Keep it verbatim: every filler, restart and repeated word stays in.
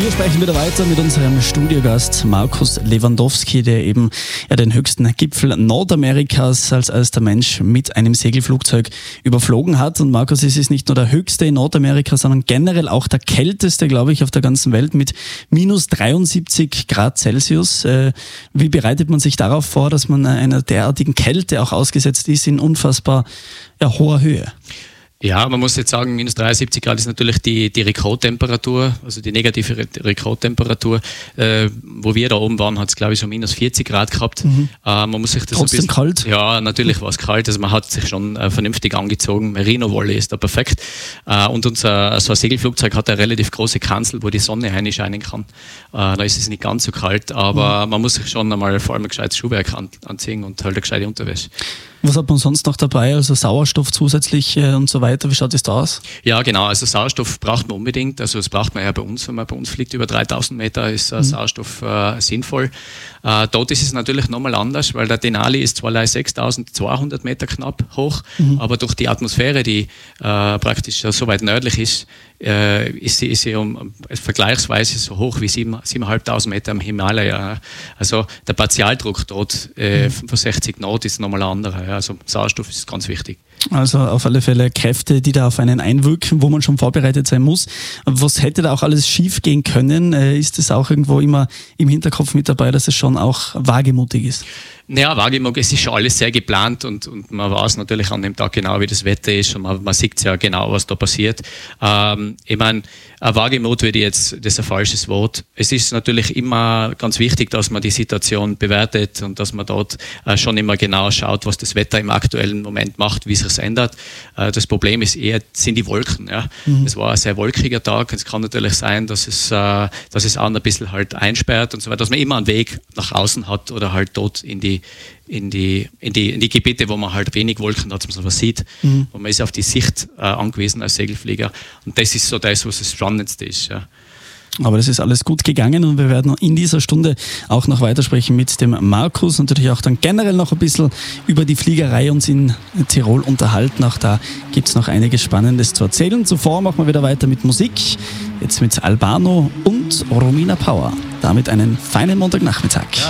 Wir sprechen wieder weiter mit unserem Studiogast Markus Lewandowski, der eben ja, den höchsten Gipfel Nordamerikas als erster Mensch mit einem Segelflugzeug überflogen hat. Und Markus, es ist nicht nur der höchste in Nordamerika, sondern generell auch der kälteste, glaube ich, auf der ganzen Welt mit minus dreiundsiebzig Grad Celsius. Äh, wie bereitet man sich darauf vor, dass man einer derartigen Kälte auch ausgesetzt ist in unfassbar ja, hoher Höhe? Ja, man muss jetzt sagen, minus dreiundsiebzig Grad ist natürlich die, die Rekordtemperatur, also die negative Re- Rekordtemperatur. Äh, wo wir da oben waren, hat es glaube ich so minus vierzig Grad gehabt. Mhm. Äh, man muss sich das Trotzdem ein bisschen, kalt? Ja, natürlich war es kalt. Also man hat sich schon äh, vernünftig angezogen. Merino-Wolle ist da perfekt. Äh, und unser so ein Segelflugzeug hat eine relativ große Kanzel, wo die Sonne reinscheinen kann. Äh, da ist es nicht ganz so kalt, aber mhm. man muss sich schon einmal vor allem ein gescheites Schuhwerk an, anziehen und halt eine gescheite Unterwäsche. Was hat man sonst noch dabei? Also Sauerstoff zusätzlich äh, und so weiter. Wie schaut es da aus? Ja, genau. Also Sauerstoff braucht man unbedingt. Also das braucht man ja bei uns, wenn man bei uns fliegt. Über dreitausend Meter ist äh, mhm. Sauerstoff äh, sinnvoll. Äh, dort ist es natürlich nochmal anders, weil der Denali ist zwar sechstausendzweihundert Meter knapp hoch, mhm. aber durch die Atmosphäre, die äh, praktisch so weit nördlich ist, äh, ist sie, ist sie um, vergleichsweise so hoch wie siebentausendfünfhundert Meter am Himalaya. Also der Partialdruck dort, äh, mhm. fünfundsechzig Knot, ist nochmal ein anderer. Ja. Also Sauerstoff ist ganz wichtig. Also auf alle Fälle Kräfte, die da auf einen einwirken, wo man schon vorbereitet sein muss. Was hätte da auch alles schief gehen können? Ist es auch irgendwo immer im Hinterkopf mit dabei, dass es schon auch wagemutig ist? Naja, wagemutig, es ist schon alles sehr geplant und, und man weiß natürlich an dem Tag genau, wie das Wetter ist und man, man sieht ja genau, was da passiert. Ähm, ich meine, Wagemut würde jetzt, das ist ein falsches Wort. Es ist natürlich immer ganz wichtig, dass man die Situation bewertet und dass man dort äh, schon immer genau schaut, was das Wetter im aktuellen Moment macht, wie es sich ändert. Äh, das Problem ist eher, sind die Wolken. Ja. Mhm. Es war ein sehr wolkiger Tag. Es kann natürlich sein, dass es, äh, dass es auch ein bisschen halt einsperrt und so weiter, dass man immer einen Weg nach außen hat oder halt dort in die In die, in, die, in die Gebiete, wo man halt wenig Wolken hat, dass man was sieht. Mhm. Und man ist auf die Sicht äh, angewiesen als Segelflieger. Und das ist so das, was das Spannendste ist. Ja. Aber das ist alles gut gegangen und wir werden in dieser Stunde auch noch weitersprechen mit dem Markus und natürlich auch dann generell noch ein bisschen über die Fliegerei uns in Tirol unterhalten. Auch da gibt es noch einiges Spannendes zu erzählen. Zuvor machen wir wieder weiter mit Musik. Jetzt mit Albano und Romina Power. Damit einen feinen Montagnachmittag. Ja.